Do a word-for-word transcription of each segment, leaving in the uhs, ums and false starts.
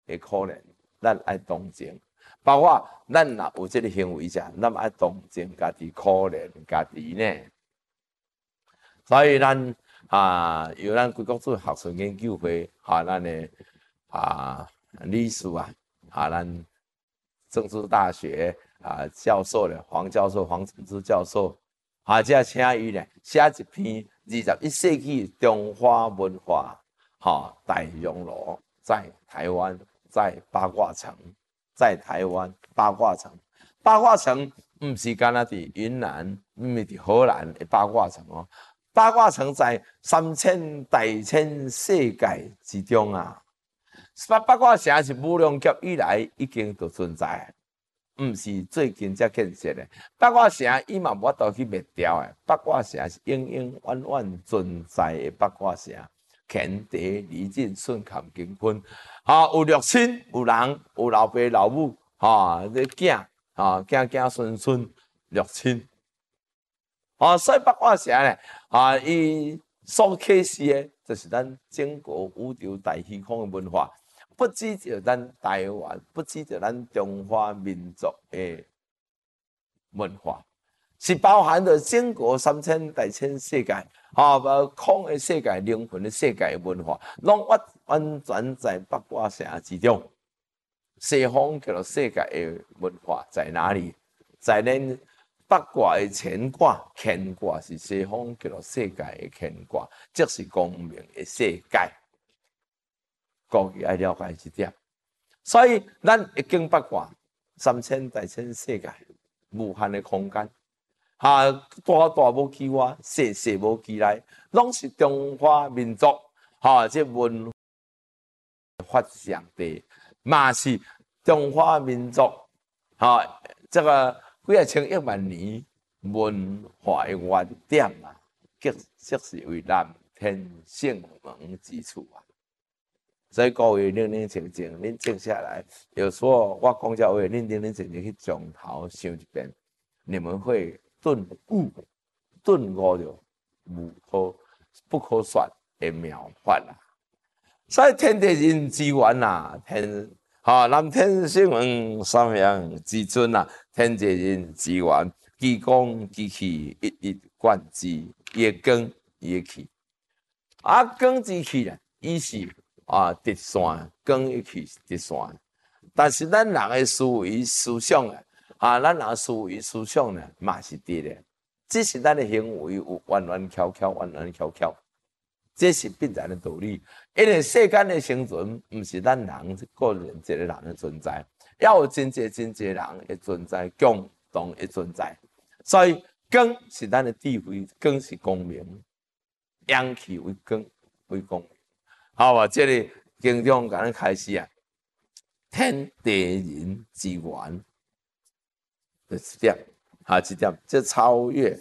的可怜，咱爱同情。包括咱若有这个行为者，咱爱同情家己可怜家己呢。所以咱啊，由咱贵国主学术研究会啊，咱的啊理事啊，啊咱政治大学啊教授咧，黄教授黄承之教授，啊，即请伊咧写一篇二十一世纪中华文化，哈、啊，大熔炉在台湾，在八卦城，在台湾八卦城，八卦城唔是干那伫云南，唔是伫荷兰的八卦城哦。八卦城在三千大千世界之中啊！八八卦城是武梁甲以来已經就存在，唔是最近才建設的。八卦城伊嘛無法度去滅掉的，八卦城是永永遠遠存在的八卦城。乾地李靖順坎乾坤，啊，有六親，有人，有老爸老母，啊，啲囝，啊，囝囝孫孫，六親。啊，所以八卦城咧，啊，伊所启示的，就是咱整個宇宙大虛空的文化，不只就咱台灣，不只就咱中華民族的文化，是包含着整個三千大千世界，啊，空的世界、靈魂的世界的文化，攏完完全在八卦城之中。西方叫做世界的文化在哪裡？在咱八卦的乾卦，乾卦是西方叫做世界的乾卦，即是光明的世界。各位要了解这点，所以咱一经八卦，三千大千世界，无限的空间，啊，大大无记外，细细无记内，拢是中华民族，哈、啊，这文化发祥地，嘛是中华民族，哈、啊，这个。几啊千亿万年文化的原点啊，即即是为蓝天圣门之处啊。所以各位认认真真，恁静下来，有时候我讲这话，恁认认真真去从头想一遍，你们会顿悟、顿悟着无可不可说的妙法啦。所以天地人之源啊，天。啊，南天圣王三阳之尊啊，天地人之源，其光其气，一一贯之，伊的光，伊的气。啊，光之气咧，伊是啊直线，光一气是直线。但是咱人的思维思想啊，啊，咱人思维思想呢，嘛是直的，只是咱的行为有弯弯翘翘，弯弯翘翘。这是必然的道理，因为世间的生存，不是咱人个人一个人的存在，要有真济真济人的存在，共同的存在。所以光是咱的智慧，光是光明，阳气为光为光明。好啊，这里经中甲咱开始啊，天地人之源，就是这点，啊，这点这超越。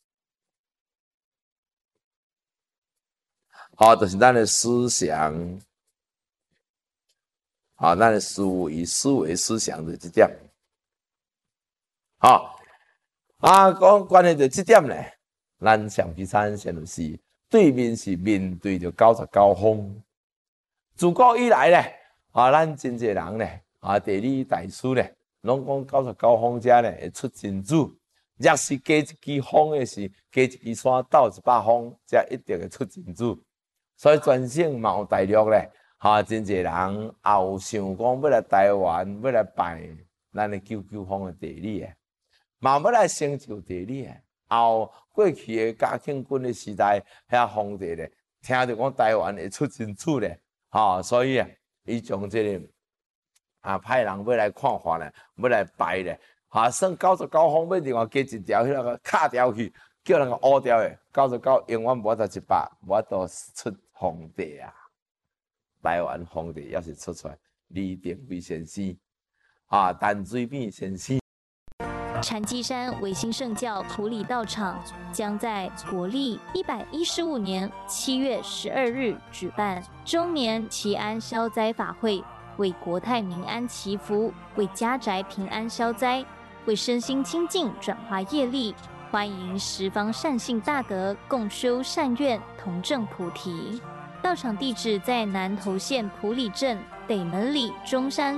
好，就是咱的思想，好，咱的思维、思维、思想的这点，好，啊，讲关于着这点呢，咱上皮山先就是对面是面对着九十九方，自古以来咧，啊，咱真济人咧，啊，地理大师咧，拢讲九十九方遮咧会出真主，若是加一支方的是加一支山斗一百方，才一定会出真主。所以全省嘛有大陆咧，哈，真济人也有想讲要来台湾，要来拜咱的九九方的地理诶，嘛要来成就地理诶。后过去的嘉庆君的时代，遐皇帝咧，听着讲台湾会出真主咧，哈，所以啊，伊将这个啊派人要来看看咧，要来拜咧，哈，算九十九方要另外加一条迄个卡条去，叫人个乌条诶，九十九永远无法度一百，无法度出。皇帝啊，台湾皇帝要是出出来，李登辉先生啊，陈水扁先生。 禅机山维新圣教埔里道场将在国历一百一十五年七月十二日举办周年祈安消灾法会，为国泰民安祈福，为家宅平安消灾，为身心清净转化业力。欢迎十方善信大德共修善愿，同证菩提。道场地址在南投县埔里镇北门里中山